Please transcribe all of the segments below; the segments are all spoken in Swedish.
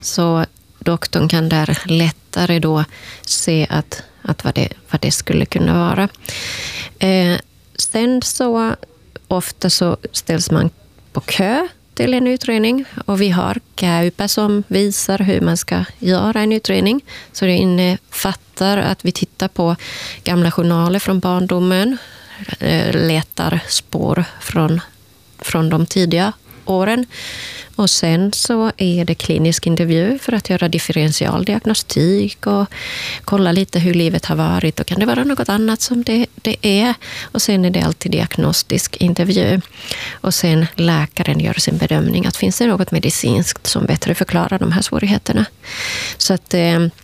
Så doktorn kan där lättare då se att vad det skulle kunna vara. Sen så ofta så ställs man på kö till en utredning, och vi har KÄYPä som visar hur man ska göra en utredning. Så det innefattar att vi tittar på gamla journaler från barndomen, letar spår från de tidiga åren. Och sen så är det klinisk intervju för att göra differentialdiagnostik och kolla lite hur livet har varit, och kan det vara något annat som det är. Och sen är det alltid diagnostisk intervju. Och sen läkaren gör sin bedömning att finns det något medicinskt som bättre förklarar de här svårigheterna. Så att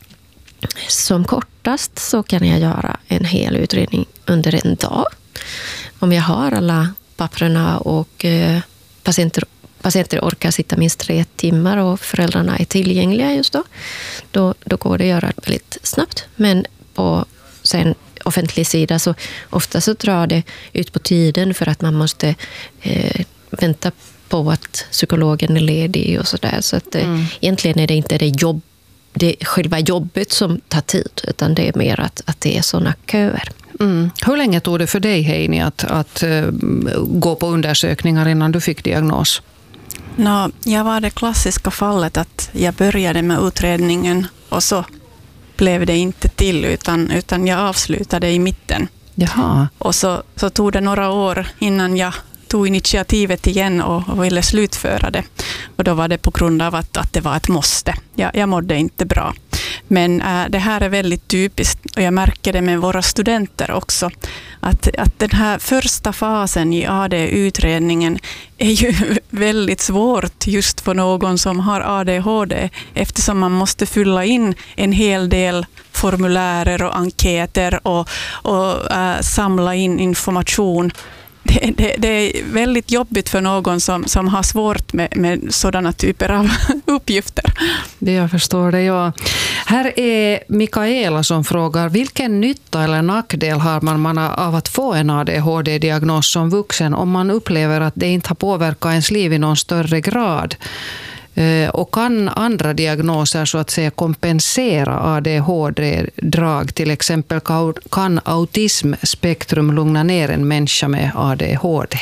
som kortast så kan jag göra en hel utredning under en dag. Om jag har alla papperna och patienter orkar sitta minst 3 timmar och föräldrarna är tillgängliga just då går det att göra väldigt snabbt. Men på sen offentlig sida så ofta så drar det ut på tiden för att man måste vänta på att psykologen är ledig och sådär. Så att egentligen är det inte det själva jobbet som tar tid, utan det är mer att det är sådana köer. Hur länge tog det för dig, Heini, att gå på undersökningar innan du fick diagnos? Jag var det klassiska fallet att jag började med utredningen och så blev det inte till, utan jag avslutade i mitten. Jaha. Och så tog det några år innan jag tog initiativet igen och ville slutföra det. Och då var det på grund av att det var ett måste. Jag mådde inte bra. Men det här är väldigt typiskt, och jag märker det med våra studenter också, att den här första fasen i AD-utredningen är ju väldigt svårt just för någon som har ADHD, eftersom man måste fylla in en hel del formulärer och enkäter och samla in information. Det är väldigt jobbigt för någon som har svårt med sådana typer av uppgifter. Det jag förstår det, ja. Här är Mikaela som frågar, vilken nytta eller nackdel har man av att få en ADHD-diagnos som vuxen om man upplever att det inte har påverkat ens liv i någon större grad? Och kan andra diagnoser så att säga kompensera ADHD-drag? Till exempel kan autismspektrum lugna ner en människa med ADHD?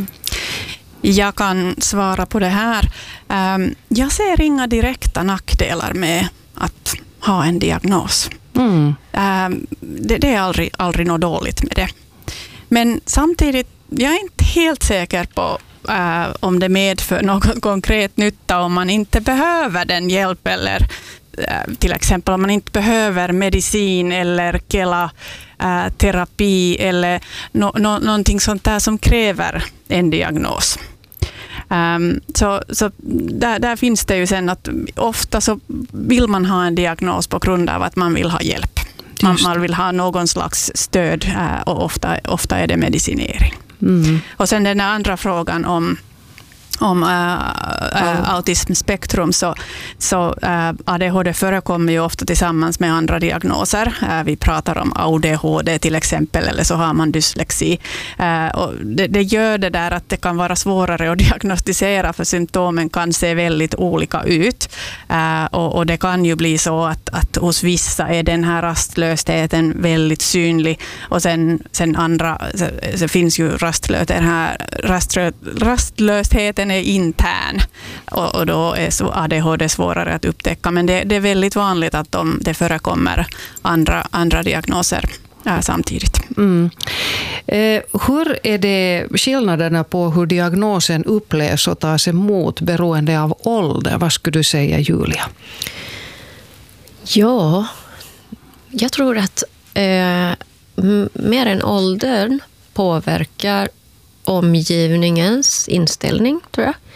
Jag kan svara på det här. Jag ser inga direkta nackdelar med att ha en diagnos. Det är aldrig något dåligt med det. Men samtidigt, jag är inte helt säker på om det medför någon konkret nytta om man inte behöver den hjälp, eller till exempel om man inte behöver medicin eller terapi eller någonting sånt där som kräver en diagnos. Så där finns det ju sen att ofta så vill man ha en diagnos på grund av att man vill ha hjälp. Man vill ha någon slags stöd, och ofta är det medicinering. Och sen den andra frågan om autismspektrum, så ADHD förekommer ju ofta tillsammans med andra diagnoser. Vi pratar om ADHD till exempel, eller så har man dyslexi. Och det gör det där att det kan vara svårare att diagnostisera, för symptomen kan se väldigt olika ut. Och det kan ju bli så att hos vissa är den här rastlösheten väldigt synlig, och sen andra, så finns ju rastlösheten är intern, och då är ADHD svårare att upptäcka, men det är väldigt vanligt att det förekommer andra diagnoser samtidigt. Hur är det skillnaderna på hur diagnosen upplevs och tas emot beroende av ålder? Vad skulle du säga, Julia? Ja, jag tror att mer än åldern påverkar omgivningens inställning, tror jag.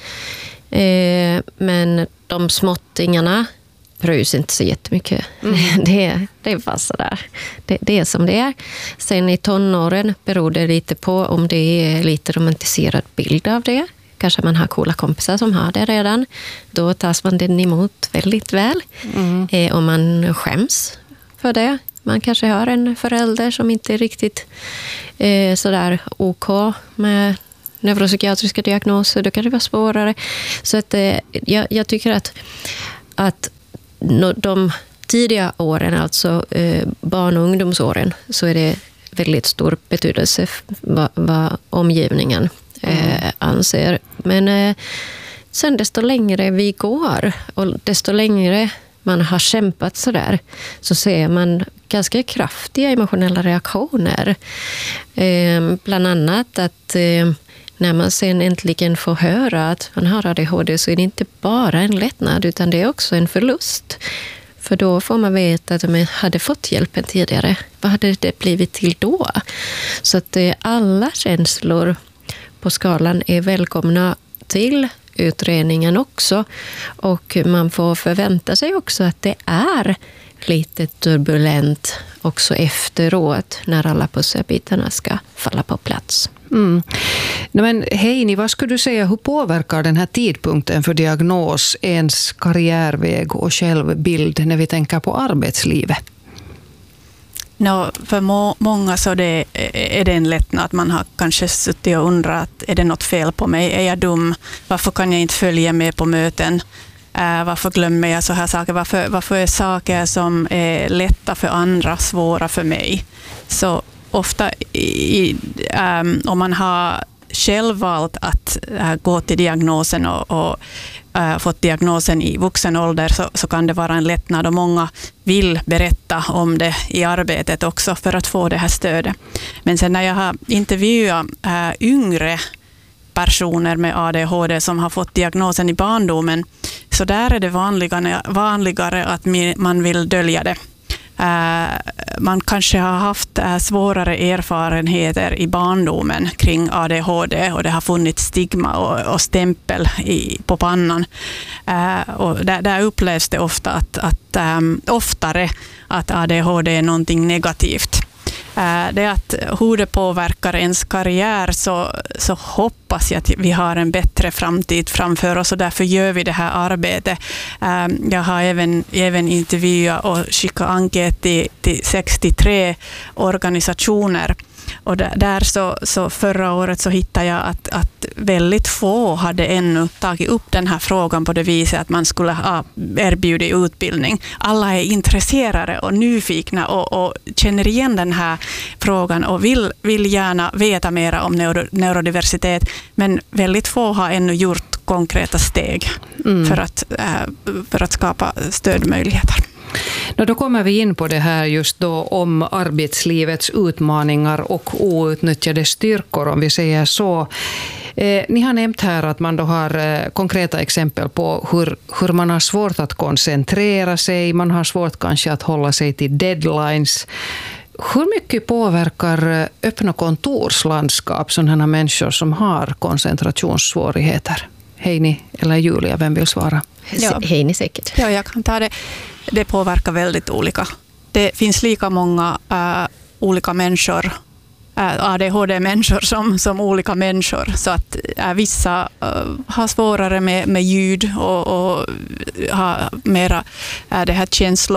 Men de småttingarna bryr sig inte så jättemycket. Det är bara sådär. Det är som det är. Sen i tonåren beror det lite på om det är lite romantiserad bild av det. Kanske man har coola kompisar som har det redan. Då tas man den emot väldigt väl. Om man skäms för det. Man kanske har en förälder som inte är riktigt sådär OK med neuropsykiatriska diagnoser. Då kan det vara svårare. Så att jag tycker att de tidiga åren, alltså barn- och ungdomsåren, så är det väldigt stor betydelse vad omgivningen anser. Men sen desto längre vi går och desto längre man har kämpat sådär, så ser man ganska kraftiga emotionella reaktioner. Bland annat att när man sen äntligen får höra att man har ADHD, så är det inte bara en lättnad, utan det är också en förlust. För då får man veta att man hade fått hjälpen tidigare. Vad hade det blivit till då? Så att alla känslor på skalan är välkomna till utredningen också. Och man får förvänta sig också att det är lite turbulent också efteråt, när alla pusselbitarna ska falla på plats. Men Heini, vad skulle du säga, hur påverkar den här tidpunkten för diagnos ens karriärväg och självbild när vi tänker på arbetslivet? För många så är det en lättnad att man har kanske suttit och undrat, är det något fel på mig? Är jag dum? Varför kan jag inte följa med på möten? Varför glömmer jag så här saker? Varför är saker som är lätta för andra svåra för mig? Så ofta om man har själv valt att gå till diagnosen och fått diagnosen i vuxen ålder, så kan det vara en lättnad, och många vill berätta om det i arbetet också för att få det här stödet. Men sen när jag har intervjuat yngre personer med ADHD som har fått diagnosen i barndomen, så där är det vanligare att man vill dölja det. Man kanske har haft svårare erfarenheter i barndomen kring ADHD, och det har funnits stigma och stämpel på pannan. Och där upplevs det oftare att ADHD är någonting negativt. Det är att hur det påverkar ens karriär, så hoppas jag att vi har en bättre framtid framför oss, och därför gör vi det här arbetet. Jag har även intervjuat och skickat enkät till 63 organisationer. Och där så förra året så hittade jag att väldigt få hade ännu tagit upp den här frågan på det viset att man skulle ha erbjudit utbildning. Alla är intresserade och nyfikna och känner igen den här frågan och vill gärna veta mer om neurodiversitet, men väldigt få har ännu gjort konkreta steg för att skapa stödmöjligheter. Då kommer vi in på det här just då om arbetslivets utmaningar och outnyttjade styrkor, om vi säger så. Ni har nämnt här att man då har konkreta exempel på hur man har svårt att koncentrera sig, man har svårt kanske att hålla sig till deadlines. Hur mycket påverkar öppna kontorslandskap sådana människor som har koncentrationssvårigheter? Heini eller Julia, vem vill svara? Ja. Heini säkert. Ja, jag kan ta det. Det påverkar väldigt olika. Det finns lika många olika människor, ADHD-människor som olika människor. Så att vissa har svårare med ljud och har mera det här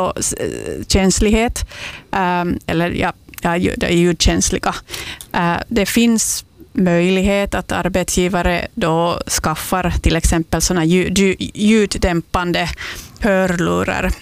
känslighet. Eller ljudkänsliga. Det finns möjlighet att arbetsgivare då skaffar till exempel såna ljuddämpande hörlurar.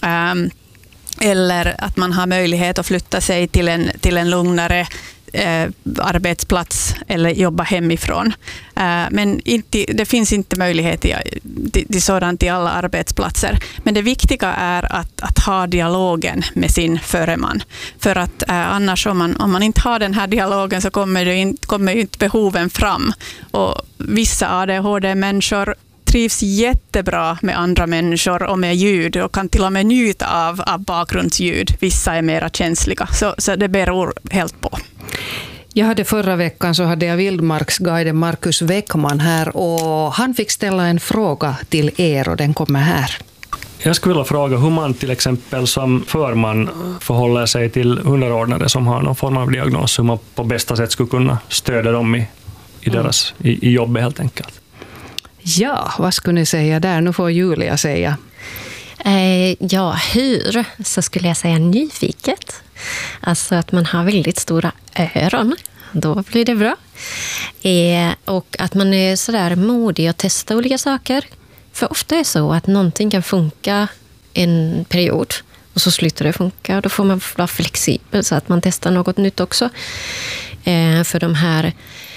Eller att man har möjlighet att flytta sig till en lugnare arbetsplats eller jobba hemifrån. Men det finns inte möjlighet till sådant i alla arbetsplatser. Men det viktiga är att ha dialogen med sin föreman. För att annars om man inte har den här dialogen så kommer inte behoven fram. Och vissa ADHD-människor trivs jättebra med andra människor och med ljud och kan till och med njuta av bakgrundsljud. Vissa är mera känsliga, så det beror helt på. Jag hade förra veckan så hade jag vildmarksguiden Markus Weckman här, och han fick ställa en fråga till er, och den kommer här. Jag skulle vilja fråga hur man till exempel som förman förhåller sig till underordnade som har någon form av diagnos, hur man på bästa sätt skulle kunna stödja dem i deras i jobbet helt enkelt. Ja, vad skulle ni säga där? Nu får Julia säga. Hur? Så skulle jag säga nyfiket. Alltså att man har väldigt stora öron. Då blir det bra. Och att man är sådär modig att testa olika saker. För ofta är det så att någonting kan funka en period och så slutar det funka. Och då får man vara flexibel så att man testar något nytt också. För de här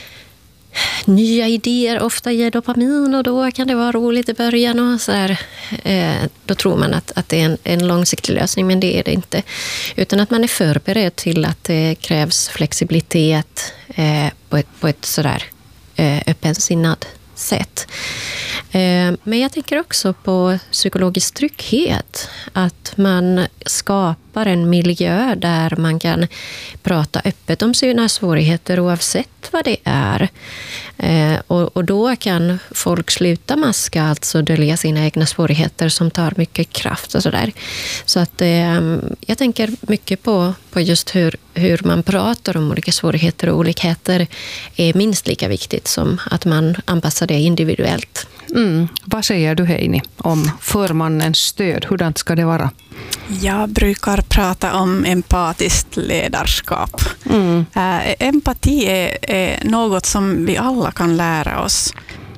nya idéer ofta ger dopamin och då kan det vara roligt i början. Och så här, då tror man att det är en långsiktig lösning, men det är det inte. Utan att man är förberedd till att det krävs flexibilitet på ett sådär öppensinnad sätt. Men jag tänker också på psykologisk trygghet. Att man skapar en miljö där man kan prata öppet om sina svårigheter oavsett vad det är. Och då kan folk sluta maska, alltså dölja sina egna svårigheter som tar mycket kraft och sådär. Så att jag tänker mycket på just hur man pratar om olika svårigheter och olikheter är minst lika viktigt som att man anpassar det individuellt. Vad säger du, Heini, om förmannens stöd? Hurdant ska det vara? Jag brukar prata om empatiskt ledarskap. Empati är något som vi alla kan lära oss.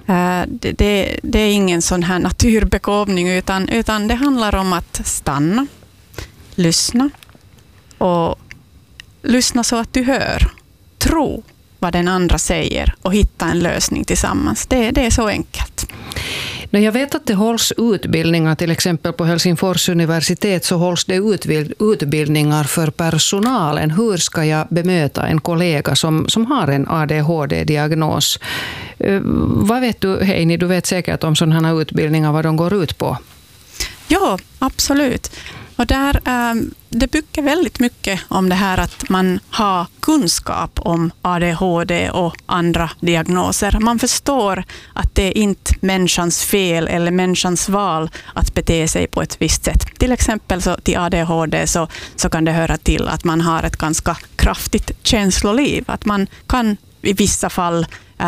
Det är ingen sån här naturbegåvning utan det handlar om att stanna, lyssna och lyssna så att du hör, tro vad den andra säger och hitta en lösning tillsammans. Det är så enkelt. Jag vet att det hålls utbildningar, till exempel på Helsingfors universitet så hålls det utbildningar för personalen. Hur ska jag bemöta en kollega som har en ADHD-diagnos? Vad vet du, Heini? Du vet säkert om sådana här utbildningar, vad de går ut på. Ja, absolut. Och det bygger väldigt mycket om det här att man har kunskap om ADHD och andra diagnoser. Man förstår att det är inte människans fel eller människans val att bete sig på ett visst sätt. Till exempel så till ADHD så kan det höra till att man har ett ganska kraftigt känsloliv. Att man kan i vissa fall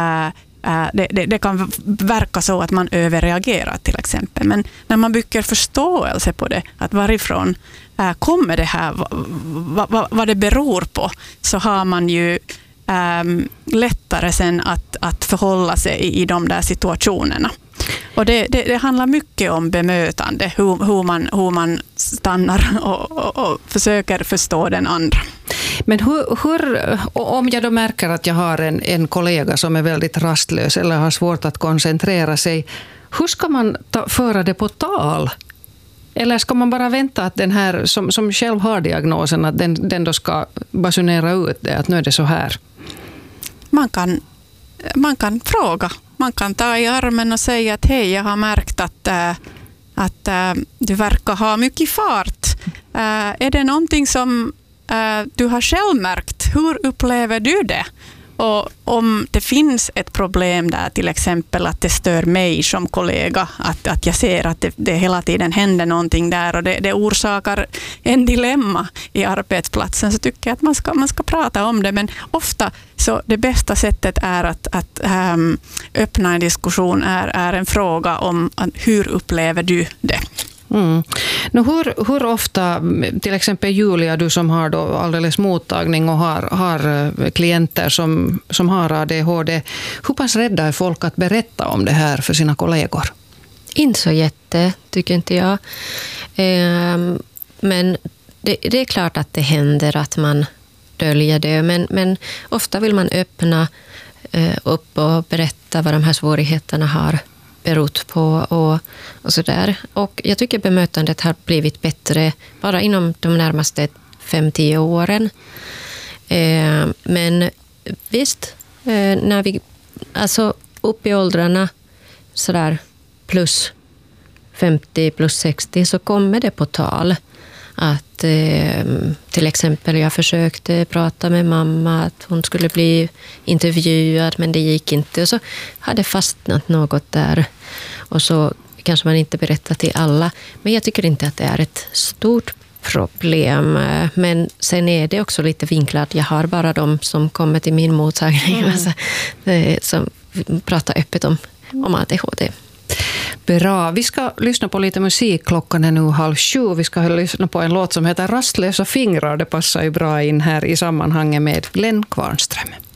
det kan verka så att man överreagerar till exempel. Men när man bygger förståelse på det, att varifrån kommer det här, vad det beror på, så har man ju lättare sen att förhålla sig i de där situationerna. Och det handlar mycket om bemötande, hur man stannar och försöker förstå den andra. Men hur, om jag då märker att jag har en kollega som är väldigt rastlös eller har svårt att koncentrera sig, hur ska man föra det på tal? Eller ska man bara vänta att den här som själv har diagnosen, att den då ska basunera ut det, att nu är det så här? Man kan fråga. Man kan ta i armen och säga att hej, jag har märkt att du verkar ha mycket fart. Är det någonting som du har själv märkt? Hur upplever du det? Och om det finns ett problem där, till exempel att det stör mig som kollega, att jag ser att det hela tiden händer någonting där och det orsakar en dilemma i arbetsplatsen, så tycker jag att man ska prata om det. Men ofta så det bästa sättet är att öppna en diskussion är en fråga om hur upplever du det? Hur ofta, till exempel Julia, du som har då alldeles mottagning och har klienter som har ADHD, hur pass rädda är folk att berätta om det här för sina kollegor? Inte så jätte, tycker inte jag. Men det är klart att det händer att man döljer det, men ofta vill man öppna upp och berätta vad de här svårigheterna har berott på och sådär. Och jag tycker bemötandet har blivit bättre bara inom de närmaste 5-10 åren. Men visst, när vi alltså upp i åldrarna sådär plus 50, plus 60 så kommer det på tal att till exempel jag försökte prata med mamma att hon skulle bli intervjuad, men det gick inte. Och så hade fastnat något där. Och så kanske man inte berättar till alla. Men jag tycker inte att det är ett stort problem. Men sen är det också lite vinklat. Jag har bara de som kommer till min mottagning som pratar öppet om ADHD. Bra. Vi ska lyssna på lite musik. Klockan är nu 6:30. Vi ska lyssna på en låt som heter Rastlösa fingrar. Det passar ju bra in här i sammanhanget med Glenn Kvarnström.